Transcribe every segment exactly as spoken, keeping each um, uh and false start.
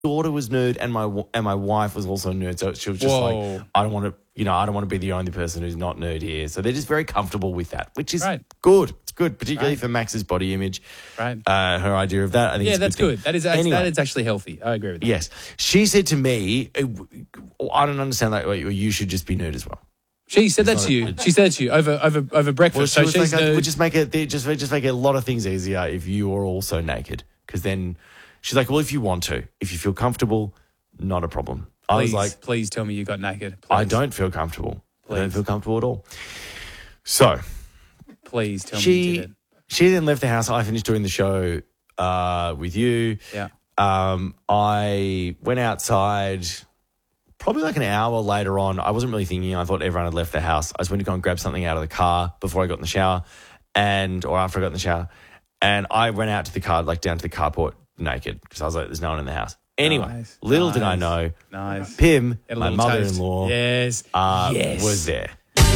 daughter was nude and my and my wife was also nude. So she was just Whoa. like, I don't want to, you know, I don't want to be the only person who's not nude here. So they're just very comfortable with that, which is Right. good. It's good, particularly Right. for Max's body image. Right. Uh, her idea of that, I think Yeah, it's a that's good. good. thing. That is actually, Anyway. that is actually healthy. I agree with that. Yes. She said to me, I don't understand that. You should just be nude as well. She said that It's to not- you. She said that to you over over over breakfast. Well, so she was she's like, nude. we'll just make it just just make it a lot of things easier if you are also naked. Because then she's like, well, if you want to, if you feel comfortable, not a problem. I was Please, like, please tell me you got naked. Please. I don't feel comfortable. I don't Please. feel comfortable at all. So Please tell me you she did it. she then left the house. I finished doing the show uh, with you. Yeah. Um, I went outside probably like an hour later on. I wasn't really thinking. I thought everyone had left the house. I just went to go and grab something out of the car before I got in the shower and or after I got in the shower. And I went out to the car, like down to the carport naked because I was like, there's no one in the house. Anyway, Nice, little did I nice, know, Nice. Pim, Get a my little taste. mother-in-law, Yes. uh, yes. was there.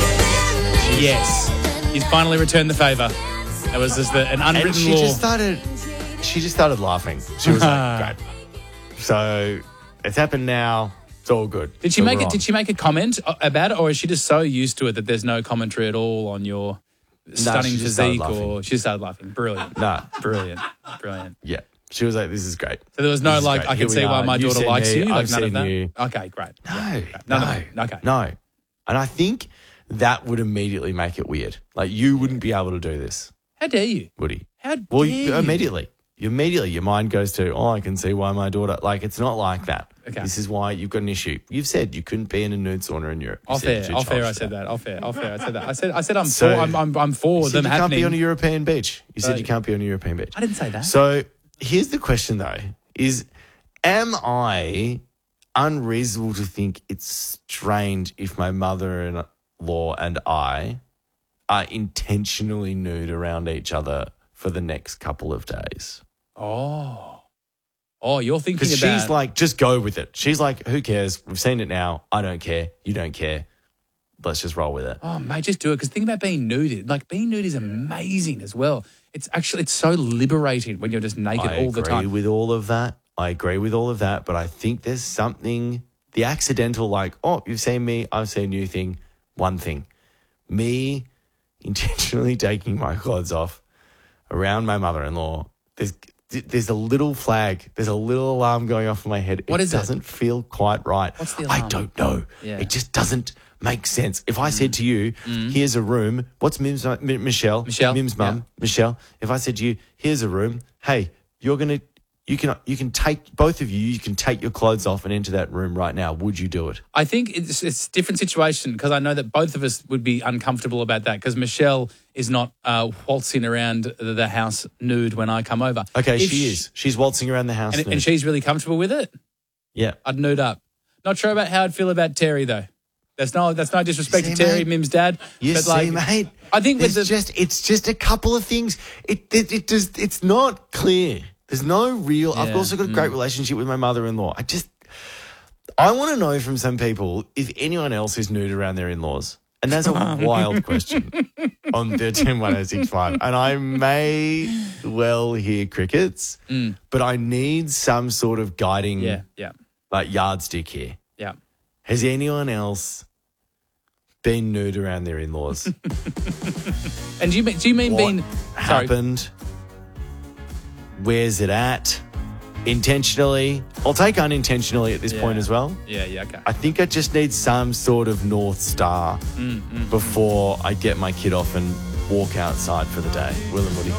Yes. He's finally returned the favour. That was just the, an And unwritten she law. just started, she just started laughing. She was like, great. So it's happened now. It's all good. Did she So make we're it? on. Did she make a comment about it, or is she just so used to it that there's no commentary at all on your stunning she just started physique? laughing. Or she started laughing. Brilliant, Nah, brilliant, brilliant. yeah. She was like, this is great. So there was no This is like, great. I Here can we see why are. my You've daughter seen likes me. you. Like I've none of seen that. you. Okay, great. No, Yeah, okay. no, None of that. Okay. no. And I think that would immediately make it weird. Like you wouldn't be able to do this, How dare you? would he? How dare Well, you? you, immediately. You immediately, your mind goes to, oh, I can see why my daughter, like, it's not like that. Okay. This is why you've got an issue. You've said you couldn't be in a nude sauna in Europe. You Off said air, your off air. child I should said have. that. Off air, off air. I said that. I said, I said, I'm So- for. I'm, I'm, I'm for You said them you can't happening. be on a European beach. You said Right. you can't be on a European beach. I didn't say that. So here's the question, though, is am I unreasonable to think it's strange if my mother-in-law and I are intentionally nude around each other for the next couple of days? Oh, oh, you're thinking Because about. she's like, just go with it. She's like, who cares? We've seen it now. I don't care. You don't care. Let's just roll with it. Oh, mate, just do it. Because think about being nude. Like, being nude is amazing as well. It's actually, it's so liberating when you're just naked I all the agree time. with all of that. I agree with all of that. But I think there's something, the accidental, like, oh, you've seen me, I've seen you thing, one thing. Me intentionally taking my clothes off around my mother-in-law, there's there's a little flag, there's a little alarm going off in my head. What it is it? doesn't feel quite right. What's the I alarm? don't know. Yeah. It just doesn't make sense. If I said to you, here's a room, what's Mim's, M- Michelle? Michelle, Mim's mum, yeah. Michelle. If I said to you, here's a room, hey, you're going to, you can, you can take, both of you, you can take your clothes off and enter that room right now. Would you do it? I think it's it's a different situation because I know that both of us would be uncomfortable about that because Michelle is not uh, waltzing around the the house nude when I come over. Okay, If she is. She's waltzing around the house. And, nude. and she's really comfortable with it. yeah. I'd nude up. Not sure about how I'd feel about Terry though. That's no that's no disrespect See, to Terry, mate? Mim's dad. You but see, like, mate. I think with there's the just it's just a couple of things. It it, it just it's not clear. There's no real. I've Yeah, also got a great relationship with my mother-in-law. I just I want to know from some people if anyone else is nude around their in-laws, and that's a wild question on thirteen one oh six five. And I may well hear crickets, but I need some sort of guiding yeah yeah like yardstick here. yeah. Has anyone else been nude around their in-laws? And do you mean do you mean What being sorry? happened? Where's it at? Intentionally? I'll take unintentionally at this Yeah. point as well. Yeah yeah okay. I think I just need some sort of North Star Mm, mm. before I get my kid off and walk outside for the day. Will and Woody.